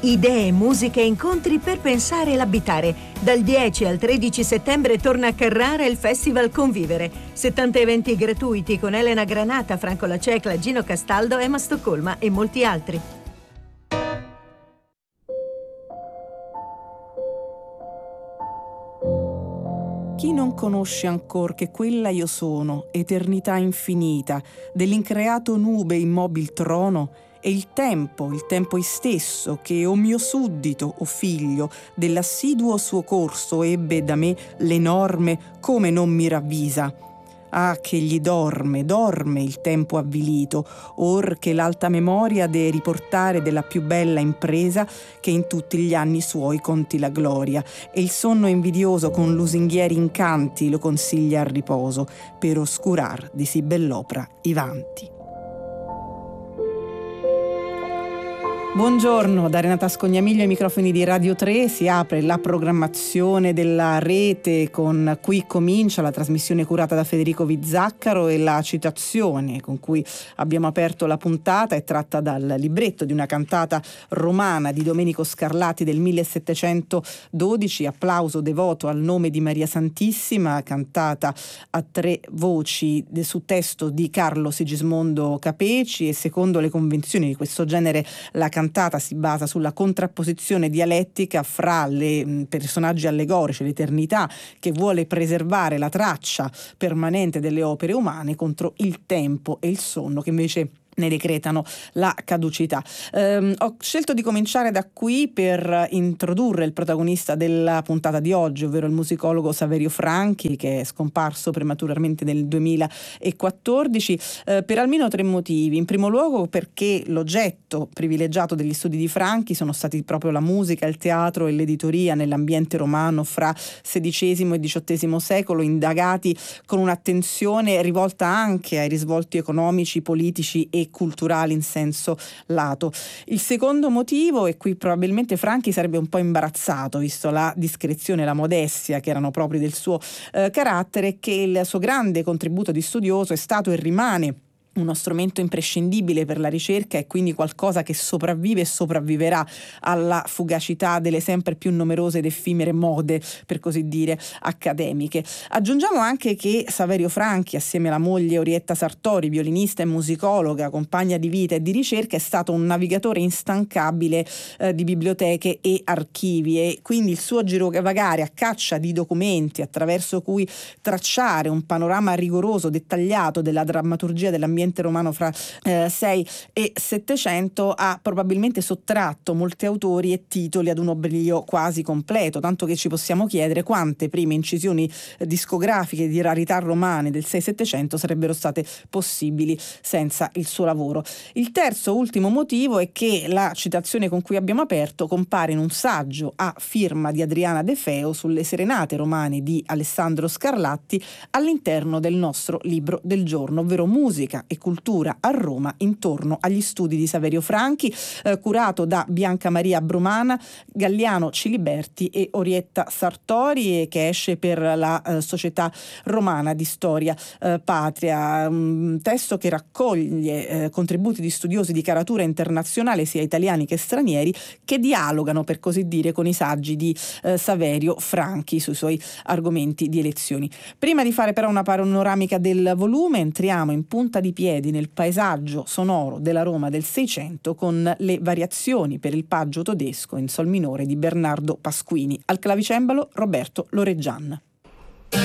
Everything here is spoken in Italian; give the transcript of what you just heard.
Idee, musiche e incontri per pensare e l'abitare. Dal 10 al 13 settembre torna a Carrara il Festival Convivere. 70 eventi gratuiti con Elena Granata, Franco Lacecla, Gino Castaldo, Emma Stoccolma e molti altri. Chi non conosce ancor che quella io sono, eternità infinita, dell'increato nube immobil trono, e il tempo istesso che o mio suddito o figlio dell'assiduo suo corso ebbe da me l'enorme come non mi ravvisa. Ah, che gli dorme il tempo avvilito, or che l'alta memoria de riportare della più bella impresa che in tutti gli anni suoi conti la gloria, e il sonno invidioso con lusinghieri incanti lo consiglia al riposo, per oscurar di sì bell'opra i vanti. Buongiorno, da Renata Scognamiglio ai microfoni di Radio 3 si apre la programmazione della rete con Qui comincia, la trasmissione curata da Federico Vizzaccaro, e la citazione con cui abbiamo aperto la puntata è tratta dal libretto di una cantata romana di Domenico Scarlatti del 1712, Applauso devoto al nome di Maria Santissima, cantata a 3 voci su testo di Carlo Sigismondo Capeci, e secondo le convenzioni di questo genere la cantata si basa sulla contrapposizione dialettica fra le personaggi allegorici, l'eternità che vuole preservare la traccia permanente delle opere umane, contro il tempo e il sonno che invece ne decretano la caducità. Ho scelto di cominciare da qui per introdurre il protagonista della puntata di oggi, ovvero il musicologo Saverio Franchi, che è scomparso prematuramente nel 2014 per almeno 3 motivi. In primo luogo perché l'oggetto privilegiato degli studi di Franchi sono stati proprio la musica, il teatro e l'editoria nell'ambiente romano fra XVI e XVIII secolo, indagati con un'attenzione rivolta anche ai risvolti economici, politici e culturali in senso lato. Il secondo motivo, e qui probabilmente Franchi sarebbe un po' imbarazzato visto la discrezione e la modestia che erano propri del suo carattere, è che il suo grande contributo di studioso è stato e rimane uno strumento imprescindibile per la ricerca, e quindi qualcosa che sopravvive e sopravviverà alla fugacità delle sempre più numerose ed effimere mode, per così dire, accademiche. Aggiungiamo anche che Saverio Franchi, assieme alla moglie Orietta Sartori, violinista e musicologa, compagna di vita e di ricerca, è stato un navigatore instancabile di biblioteche e archivi, e quindi il suo girovagare a caccia di documenti attraverso cui tracciare un panorama rigoroso, dettagliato della drammaturgia dell'ambiente romano fra 6 e 700 ha probabilmente sottratto molti autori e titoli ad un oblio quasi completo, tanto che ci possiamo chiedere quante prime incisioni discografiche di rarità romane del 6-700 sarebbero state possibili senza il suo lavoro. Il terzo ultimo motivo è che la citazione con cui abbiamo aperto compare in un saggio a firma di Adriana De Feo sulle serenate romane di Alessandro Scarlatti all'interno del nostro libro del giorno, ovvero Musica e cultura a Roma intorno agli studi di Saverio Franchi, curato da Bianca Maria Brumana, Galliano Ciliberti e Orietta Sartori, e che esce per la Società Romana di Storia Patria. Un testo che raccoglie contributi di studiosi di caratura internazionale, sia italiani che stranieri, che dialogano, per così dire, con i saggi di Saverio Franchi sui suoi argomenti di elezioni. Prima di fare però una panoramica del volume, entriamo in punta di piedi nel paesaggio sonoro della Roma del Seicento con le variazioni per il paggio todesco in sol minore di Bernardo Pasquini. Al clavicembalo Roberto Loreggian.